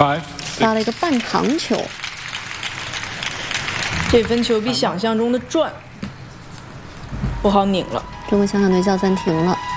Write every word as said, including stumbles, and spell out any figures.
Five. 发了一个半长球。 这分球比想象中的转，不好拧了。 中国香港队叫暂停了。